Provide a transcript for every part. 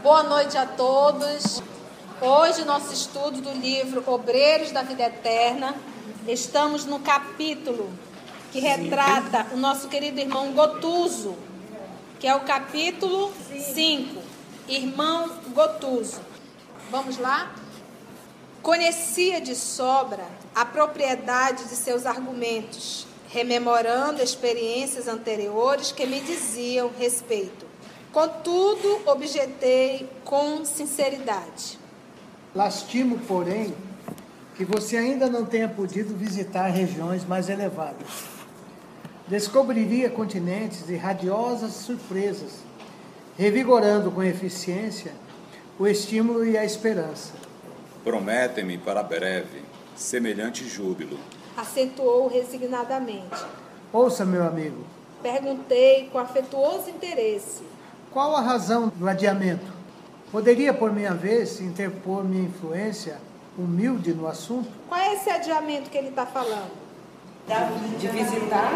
Boa noite a todos. Hoje, nosso estudo do livro Obreiros da Vida Eterna. Estamos no capítulo que retrata o nosso querido irmão Gotuso, que é o capítulo 5. Irmão Gotuso. Vamos lá? Conhecia de sobra a propriedade de seus argumentos, rememorando experiências anteriores que me diziam respeito. Contudo, objetei com sinceridade. Lastimo, porém, que você ainda não tenha podido visitar regiões mais elevadas. Descobriria continentes e radiosas surpresas, revigorando com eficiência o estímulo e a esperança. Prometem-me para breve semelhante júbilo, Acentuou resignadamente. Ouça, meu amigo, Perguntei com afetuoso interesse. qual a razão do adiamento? Poderia, por minha vez, interpor minha influência humilde no assunto? Qual é esse adiamento que ele está falando? De visitar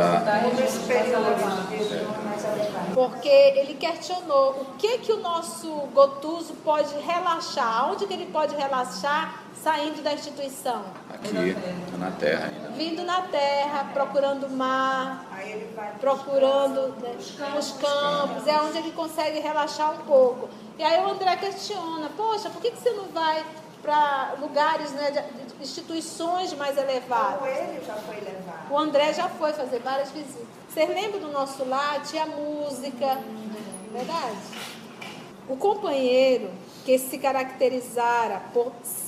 Porque ele questionou o que o nosso Gotuso pode relaxar, onde que ele pode relaxar saindo da instituição? aqui na terra ainda. Vindo na terra, procurando o mar, procurando os campos, é onde ele consegue relaxar um pouco. E aí o André questiona, poxa, por que você não vai para lugares, né, de instituições mais elevadas? Como ele já foi levado. O André já foi fazer várias visitas. Vocês lembram do nosso lar? Tinha música, verdade? O companheiro que se caracterizara por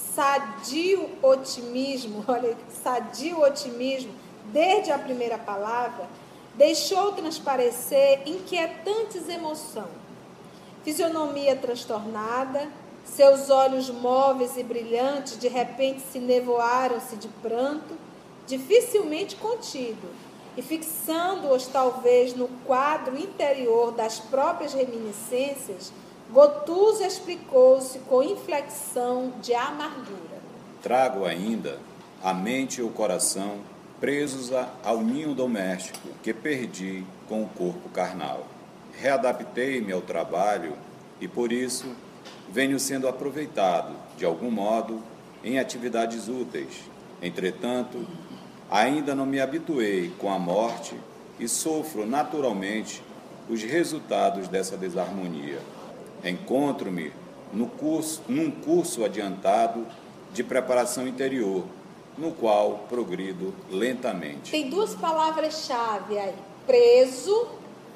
sadio otimismo, olha, sadio otimismo, desde a primeira palavra, deixou transparecer inquietantes emoções. Fisionomia transtornada, seus olhos móveis e brilhantes de repente se nevoaram-se de pranto, dificilmente contido, e fixando-os talvez no quadro interior das próprias reminiscências, Gotuso explicou-se com inflexão de amargura. Trago ainda a mente e o coração presos ao ninho doméstico que perdi com o corpo carnal. Readaptei-me ao trabalho e, por isso, venho sendo aproveitado, de algum modo, em atividades úteis. Entretanto, ainda não me habituei com a morte e sofro naturalmente os resultados dessa desarmonia. Encontro-me num curso adiantado de preparação interior, no qual progrido lentamente. Tem duas palavras-chave aí, preso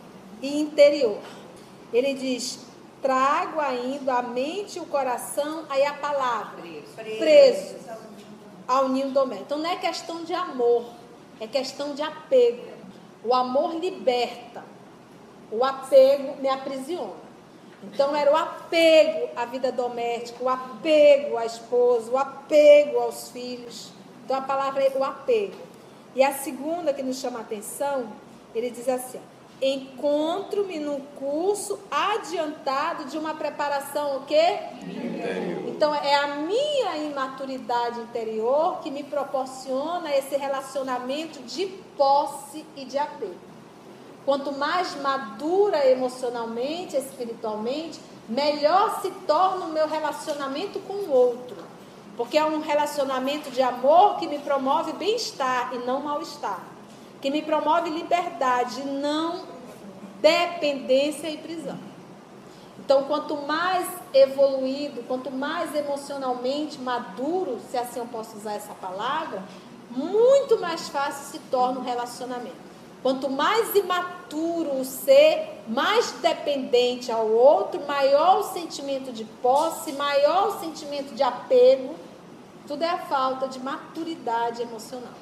e interior. Ele diz, trago ainda a mente e o coração, aí a palavra, preso ao ninho doméstico. Então não é questão de amor, é questão de apego. O amor liberta, o apego me aprisiona. Então era o apego à vida doméstica, o apego à esposa, o apego aos filhos. Então a palavra é o apego. E a segunda que nos chama a atenção, ele diz assim, ó, encontro-me num curso adiantado de uma preparação o quê? Interior. Então é a minha imaturidade interior que me proporciona esse relacionamento de posse e de apego. Quanto mais madura emocionalmente, espiritualmente, melhor se torna o meu relacionamento com o outro. Porque é um relacionamento de amor que me promove bem-estar e não mal-estar. Que me promove liberdade e não dependência e prisão. Então, quanto mais evoluído, quanto mais emocionalmente maduro, se assim eu posso usar essa palavra, muito mais fácil se torna o relacionamento. Quanto mais imaturo o ser, mais dependente ao outro, maior o sentimento de posse, maior o sentimento de apego. Tudo é a falta de maturidade emocional.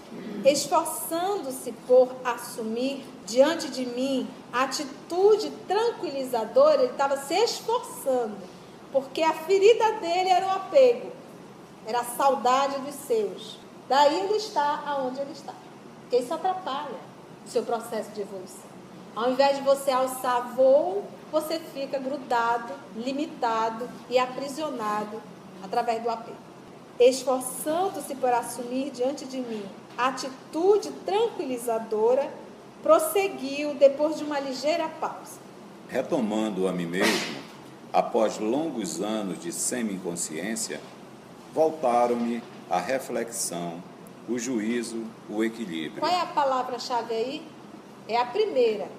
Esforçando-se por assumir diante de mim a atitude tranquilizadora, ele estava se esforçando, porque a ferida dele era o apego, era a saudade dos seus. Daí ele está aonde ele está, porque isso atrapalha o seu processo de evolução. Ao invés de você alçar voo, você fica grudado, limitado e aprisionado através do apego. Esforçando-se por assumir diante de mim a atitude tranquilizadora, prosseguiu depois de uma ligeira pausa. Retomando a mim mesmo, após longos anos de semi-inconsciência, voltaram-me a reflexão, o juízo, o equilíbrio. Qual é a palavra-chave aí? É a primeira.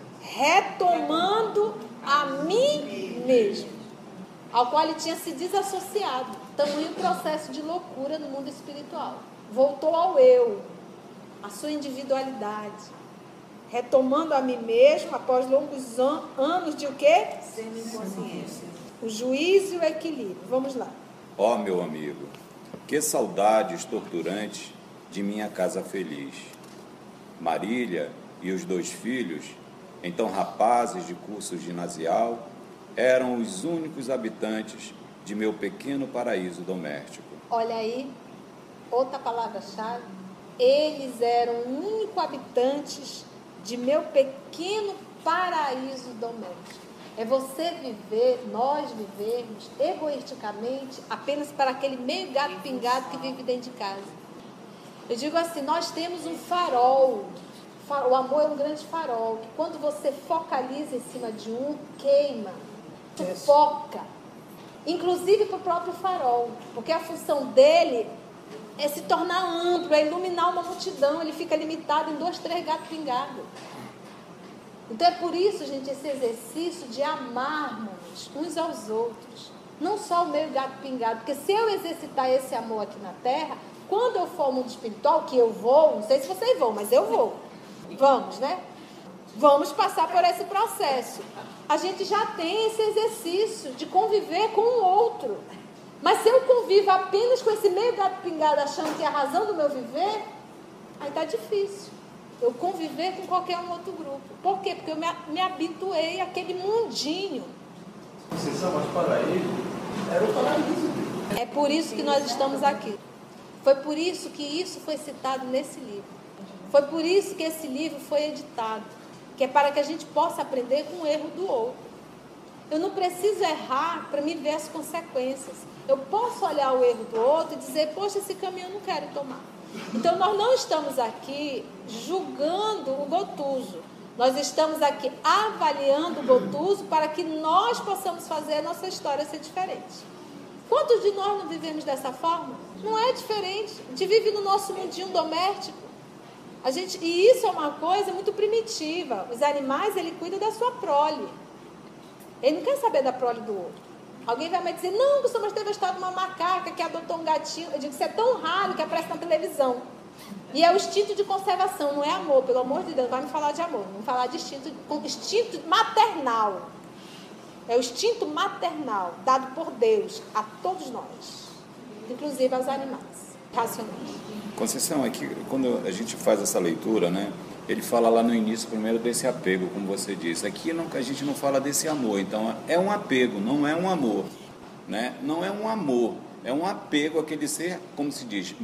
Retomando a mim mesmo, ao qual ele tinha se desassociado. Tamanho processo de loucura no mundo espiritual. Voltou ao eu, a sua individualidade. Retomando a mim mesmo, após longos anos de o quê? Semi-inconsciência. O juízo e o equilíbrio. Vamos lá. Ó meu amigo, que saudades torturantes de minha casa feliz. Marília e os 2 filhos, então rapazes de curso ginasial, eram os únicos habitantes de meu pequeno paraíso doméstico. Olha aí, outra palavra-chave. Eles eram únicos habitantes de meu pequeno paraíso doméstico. É você viver, nós vivermos egoisticamente apenas para aquele meio gato pingado que vive dentro de casa. Eu digo assim, nós temos um farol. O amor é um grande farol, que quando você focaliza em cima de um, queima, sufoca. Inclusive para o próprio farol, porque a função dele é se tornar amplo, é iluminar uma multidão, ele fica limitado em 2, 3 gatos pingados. Então é por isso, gente, esse exercício de amarmos uns aos outros, não só o meio gato pingado, porque se eu exercitar esse amor aqui na Terra, quando eu for ao mundo espiritual, que eu vou, não sei se vocês vão, mas eu vou, vamos, né? Vamos passar por esse processo. A gente já tem esse exercício de conviver com o outro. Mas se eu convivo apenas com esse meio gato pingado, achando que é a razão do meu viver, aí tá difícil. Eu conviver com qualquer um outro grupo. Por quê? Porque eu me habituei àquele mundinho. Vocês são mais paraíso? Era o paraíso. É por isso que nós estamos aqui. Foi por isso que isso foi citado nesse livro. Foi por isso que esse livro foi editado. Que é para que a gente possa aprender com o erro do outro. Eu não preciso errar para me ver as consequências. Eu posso olhar o erro do outro e dizer, poxa, esse caminho eu não quero tomar. Então, nós não estamos aqui julgando o Gotuso. Nós estamos aqui avaliando o Gotuso para que nós possamos fazer a nossa história ser diferente. Quantos de nós não vivemos dessa forma? Não é diferente. A gente vive no nosso mundinho doméstico. E isso é uma coisa muito primitiva. Os animais, ele cuida da sua prole. Ele não quer saber da prole do outro. Alguém vai me dizer, não, Gustavo, mas teve a história de uma macaca que adotou um gatinho. Eu digo, isso é tão raro que aparece na televisão. E é o instinto de conservação, não é amor. Pelo amor de Deus, não vai me falar de amor. Vamos falar de instinto maternal. É o instinto maternal, dado por Deus a todos nós. Inclusive aos animais racionais. Conceição, aqui, quando a gente faz essa leitura, né, ele fala lá no início primeiro desse apego, como você disse. Aqui a gente não fala desse amor, então é um apego, não é um amor. Né? Não é um amor, é um apego àquele ser, como se diz,